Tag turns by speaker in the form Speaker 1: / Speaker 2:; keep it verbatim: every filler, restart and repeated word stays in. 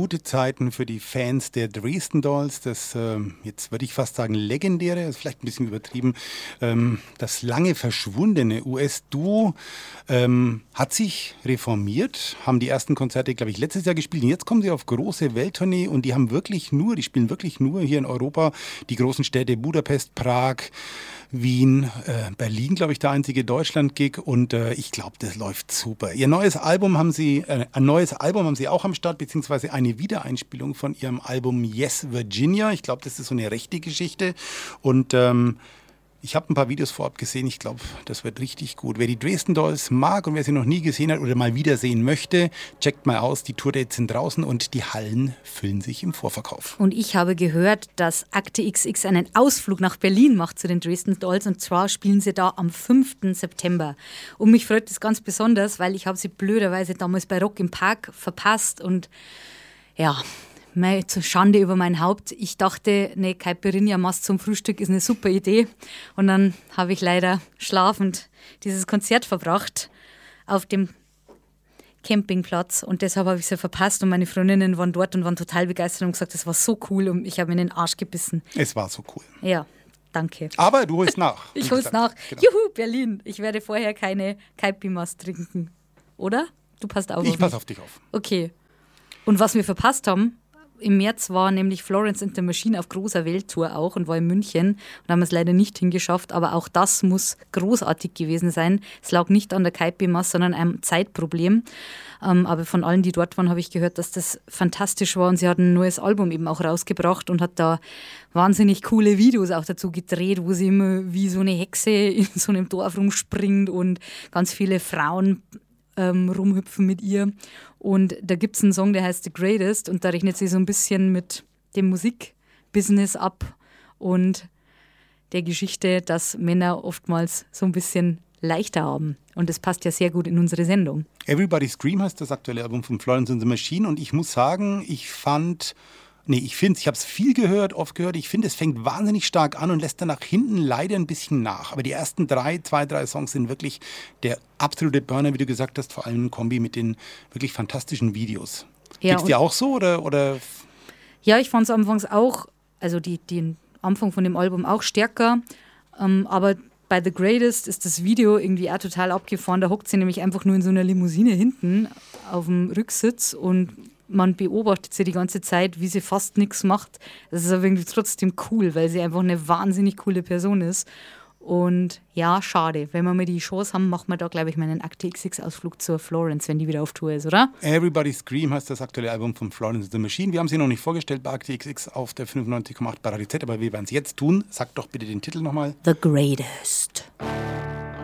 Speaker 1: gute Zeiten für die Fans der Dresden Dolls. Das, ähm, jetzt würde ich fast sagen, legendäre, ist vielleicht ein bisschen übertrieben, ähm, das lange verschwundene U S-Duo ähm, hat sich reformiert, haben die ersten Konzerte, glaube ich, letztes Jahr gespielt. Und jetzt kommen sie auf große Welttournee und die haben wirklich nur, die spielen wirklich nur hier in Europa die großen Städte Budapest, Prag, Wien, äh, Berlin, glaube ich, der einzige Deutschland-Gig und äh, ich glaube, das läuft super. Ihr neues Album haben sie, äh, ein neues Album haben sie auch am Start, beziehungsweise eine Wiedereinspielung von ihrem Album Yes, Virginia. Ich glaube, das ist so eine rechte Geschichte und ähm, ich habe ein paar Videos vorab gesehen. Ich glaube, das wird richtig gut. Wer die Dresden Dolls mag und wer sie noch nie gesehen hat oder mal wiedersehen möchte, checkt mal aus. Die Tourdates sind draußen und die Hallen füllen sich im Vorverkauf.
Speaker 2: Und ich habe gehört, dass Akte X X einen Ausflug nach Berlin macht zu den Dresden Dolls. Und zwar spielen sie da am fünften September. Und mich freut das ganz besonders, weil ich habe sie blöderweise damals bei Rock im Park verpasst. Und ja, zur Schande über mein Haupt. Ich dachte, eine Caipirinha-Mast zum Frühstück ist eine super Idee. Und dann habe ich leider schlafend dieses Konzert verbracht auf dem Campingplatz. Und deshalb habe ich sie verpasst. Und meine Freundinnen waren dort und waren total begeistert und gesagt, das war so cool. Und ich habe mir in den Arsch gebissen.
Speaker 1: Es war so cool.
Speaker 2: Ja, danke.
Speaker 1: Aber du holst nach.
Speaker 2: Ich hol's nach. Genau. Juhu, Berlin. Ich werde vorher keine Caipi-Mast trinken. Oder? Du passt auf.
Speaker 1: Ich passe auf dich auf.
Speaker 2: Okay. Und was wir verpasst haben, im März war nämlich Florence and the Machine auf großer Welttour auch und war in München und haben es leider nicht hingeschafft, aber auch das muss großartig gewesen sein. Es lag nicht an der Caipi-Mast, sondern einem Zeitproblem. Ähm, aber von allen, die dort waren, habe ich gehört, dass das fantastisch war und sie hat ein neues Album eben auch rausgebracht und hat da wahnsinnig coole Videos auch dazu gedreht, wo sie immer wie so eine Hexe in so einem Dorf rumspringt und ganz viele Frauen Ähm, rumhüpfen mit ihr. Und da gibt es einen Song, der heißt The Greatest und da rechnet sie so ein bisschen mit dem Musikbusiness ab und der Geschichte, dass Männer oftmals so ein bisschen leichter haben. Und das passt ja sehr gut in unsere Sendung.
Speaker 1: Everybody Scream heißt das aktuelle Album von Florence and the Machine und ich muss sagen, ich fand... Nee, ich finde ich habe es viel gehört, oft gehört. Ich finde, es fängt wahnsinnig stark an und lässt dann nach hinten leider ein bisschen nach. Aber die ersten drei, zwei, drei Songs sind wirklich der absolute Burner, wie du gesagt hast, vor allem im Kombi mit den wirklich fantastischen Videos. Ja, geht's dir auch so? Oder, oder?
Speaker 2: Ja, ich fand es anfangs auch, also die, den Anfang von dem Album auch stärker. Ähm, aber bei The Greatest ist das Video irgendwie auch total abgefahren. Da hockt sie nämlich einfach nur in so einer Limousine hinten auf dem Rücksitz und man beobachtet sie die ganze Zeit, wie sie fast nichts macht. Das ist aber irgendwie trotzdem cool, weil sie einfach eine wahnsinnig coole Person ist. Und ja, schade. Wenn wir mal die Chance haben, machen wir da, glaube ich, mal einen Akte X X-Ausflug zur Florence, wenn die wieder auf Tour ist, oder?
Speaker 1: Everybody Scream heißt das aktuelle Album von Florence and the Machine. Wir haben sie noch nicht vorgestellt bei Akte X X auf der fünfundneunzig Komma acht bei Radio Z, aber wir werden es jetzt tun. Sag doch bitte den Titel nochmal.
Speaker 2: The Greatest.